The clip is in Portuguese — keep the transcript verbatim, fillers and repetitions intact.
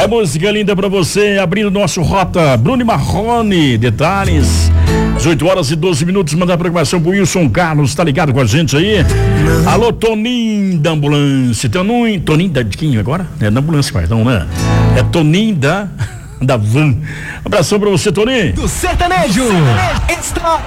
música linda pra você, abrindo nosso Rota, Bruno e Marrone, detalhes, dezoito horas e doze minutos, mandar a programação pro Wilson Carlos, tá ligado com a gente aí? Alô, Toninho da ambulância, Toninho, Toninho da de quem agora? É da ambulância, perdão, né? É Toninho da, da van. Abração pra você, Toninho. Do sertanejo, está